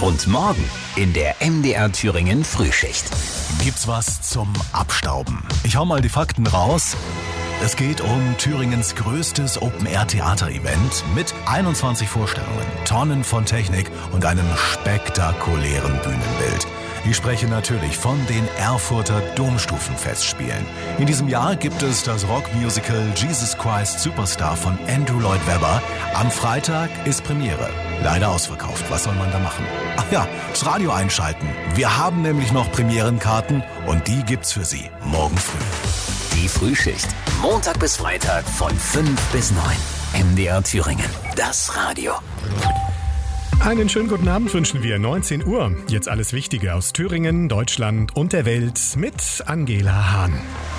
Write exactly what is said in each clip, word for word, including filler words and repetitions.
Und morgen in der M D R Thüringen Frühschicht. Gibt's was zum Abstauben? Ich hau mal die Fakten raus. Es geht um Thüringens größtes Open-Air-Theater-Event mit einundzwanzig Vorstellungen, Tonnen von Technik und einem spektakulären Bühnenbild. Ich spreche natürlich von den Erfurter Domstufenfestspielen. In diesem Jahr gibt es das Rockmusical Jesus Christ Superstar von Andrew Lloyd Webber. Am Freitag ist Premiere. Leider ausverkauft. Was soll man da machen? Ach ja, das Radio einschalten. Wir haben nämlich noch Premierenkarten und die gibt's für Sie morgen früh. Die Frühschicht. Montag bis Freitag von fünf bis neun. M D R Thüringen. Das Radio. Einen schönen guten Abend wünschen wir. neunzehn Uhr. Jetzt alles Wichtige aus Thüringen, Deutschland und der Welt mit Angela Hahn.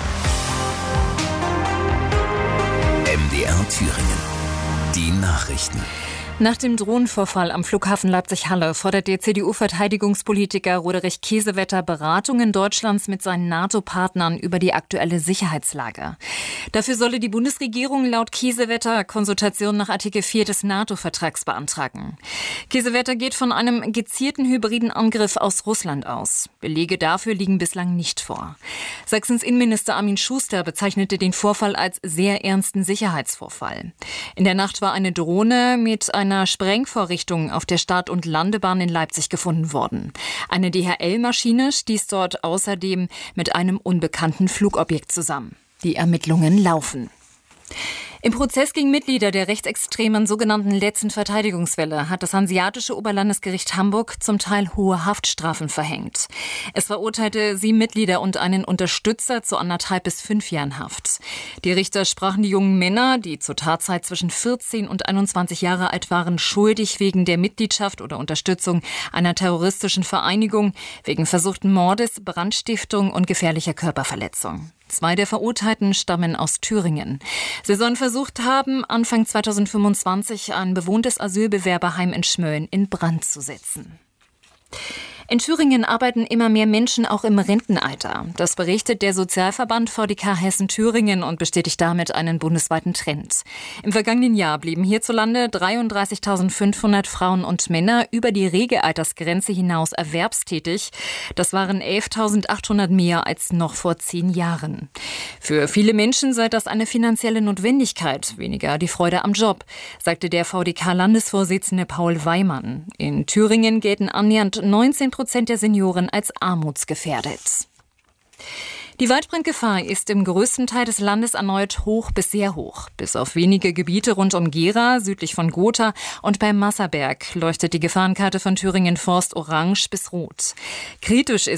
M D R Thüringen. Die Nachrichten. Nach dem Drohnenvorfall am Flughafen Leipzig-Halle fordert der C D U-Verteidigungspolitiker Roderich Kiesewetter Beratungen Deutschlands mit seinen NATO-Partnern über die aktuelle Sicherheitslage. Dafür solle die Bundesregierung laut Kiesewetter Konsultation nach Artikel vier des NATO-Vertrags beantragen. Kiesewetter geht von einem gezielten hybriden Angriff aus Russland aus. Belege dafür liegen bislang nicht vor. Sachsens Innenminister Armin Schuster bezeichnete den Vorfall als sehr ernsten Sicherheitsvorfall. In der Nacht war eine Drohne mit einem einer Sprengvorrichtung auf der Start- und Landebahn in Leipzig gefunden worden. Eine D H L-Maschine stieß dort außerdem mit einem unbekannten Flugobjekt zusammen. Die Ermittlungen laufen. Im Prozess gegen Mitglieder der rechtsextremen sogenannten letzten Verteidigungswelle hat das Hanseatische Oberlandesgericht Hamburg zum Teil hohe Haftstrafen verhängt. Es verurteilte sieben Mitglieder und einen Unterstützer zu anderthalb bis fünf Jahren Haft. Die Richter sprachen die jungen Männer, die zur Tatzeit zwischen vierzehn und einundzwanzig Jahre alt waren, schuldig wegen der Mitgliedschaft oder Unterstützung einer terroristischen Vereinigung, wegen versuchten Mordes, Brandstiftung und gefährlicher Körperverletzung. Zwei der Verurteilten stammen aus Thüringen. Sie sollen versucht haben, Anfang zweitausendfünfundzwanzig ein bewohntes Asylbewerberheim in Schmölln in Brand zu setzen. In Thüringen arbeiten immer mehr Menschen auch im Rentenalter. Das berichtet der Sozialverband V D K Hessen-Thüringen und bestätigt damit einen bundesweiten Trend. Im vergangenen Jahr blieben hierzulande dreiunddreißigtausendfünfhundert Frauen und Männer über die Regelaltersgrenze hinaus erwerbstätig. Das waren elftausendachthundert mehr als noch vor zehn Jahren. Für viele Menschen sei das eine finanzielle Notwendigkeit, weniger die Freude am Job, sagte der V D K-Landesvorsitzende Paul Weimann. In Thüringen gelten annähernd neunzehn Prozent der Senioren als armutsgefährdet. Die Waldbrandgefahr ist im größten Teil des Landes erneut hoch bis sehr hoch. Bis auf wenige Gebiete rund um Gera, südlich von Gotha und beim Masserberg leuchtet die Gefahrenkarte von Thüringen Forst orange bis rot. Kritisch ist